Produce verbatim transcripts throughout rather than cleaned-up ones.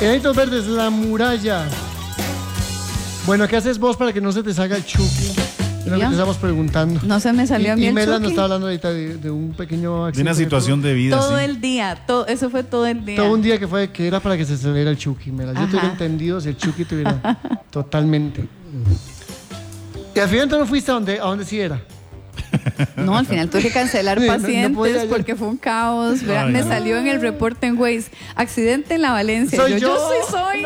Enanitos Verdes, La Muralla. Bueno, ¿qué haces vos para que no se te salga el Chucky? Es lo que te estamos preguntando. No se me salió y, a mí y el Mela Chucky. nos está hablando ahorita de, de un pequeño accidente. De una situación de vida, Todo sí. el día, todo, eso fue todo el día. Todo un día que fue que era para que se acelerara el Chucky, Mela. Yo Ajá. te hubiera entendido si el Chucky tuviera totalmente. Y al final tú no fuiste a donde, a donde sí era. No, al final tuve que cancelar Sí, no- no pacientes podía yo. porque fue un caos. Vea, Ay, me no. salió en el reporte en Waze, accidente en la Valencia. Soy yo. yo, sí soy.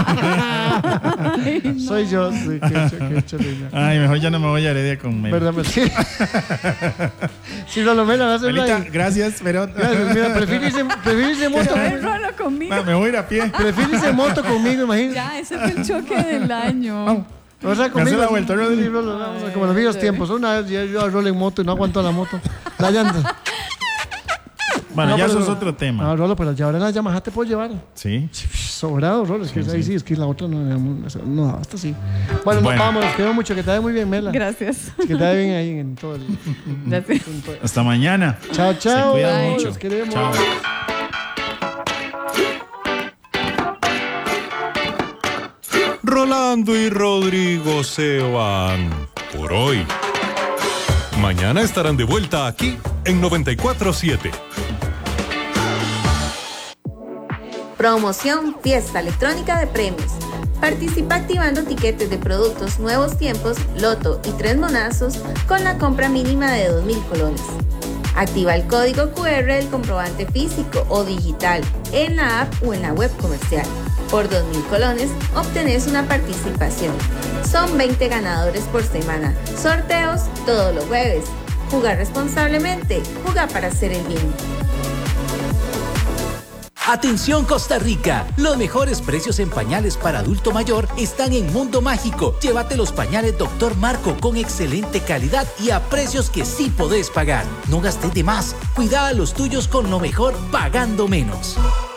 Ay, no. Soy yo, sí, qué hecho, qué hecho, niña. Ay, mejor ya no me voy a Heredia con Mela. ¿Verdad? Pues sí. Sí, Rolo, Mela, me hace Melita, hablar. gracias, pero... Gracias, mira, prefiero irse, prefiero irse en moto. Pero el Rolo conmigo. Ah, me voy a ir a pie. Prefiero irse en moto conmigo, imagínate. Ya, ese fue el choque del año. O sea, Me conmigo. hace la vuelta, Rolo. Sí, Rolo, vamos a- como en los viejos tiempos. Una vez yo, yo a Rolo en moto y no aguantó la moto. La llanta. Bueno, No, ya pero- eso es otro tema. No, Rolo, pero ya ahora en la Yamaha te puedo llevar. Sí. Sobrado, Rolo. Es que Sí, ahí sí. sí, es que la otra no, no, no hasta sí. Bueno, Bueno. nos vamos, nos quedó mucho. Que te vaya muy bien, Mela. Gracias. Que te vaya bien ahí en todo el. Gracias. en todo- Hasta mañana. Chao, chao. Se cuidan Bye. mucho. Los queremos. Chao. Rolando y Rodrigo se van por hoy. Mañana estarán de vuelta aquí en noventa y cuatro siete. Promoción Fiesta Electrónica de Premios. Participa activando tiquetes de productos Nuevos Tiempos, Loto y Tres Monazos con la compra mínima de dos mil colones. Activa el código cu erre del comprobante físico o digital en la app o en la web comercial. Por dos mil colones obtenés una participación. Son veinte ganadores por semana. Sorteos todos los jueves. Jugar responsablemente. Jugar para hacer el bien. Atención Costa Rica, los mejores precios en pañales para adulto mayor están en Mundo Mágico. Llévate los pañales doctor Marco con excelente calidad y a precios que sí podés pagar. No gastes de más, cuida a los tuyos con lo mejor pagando menos.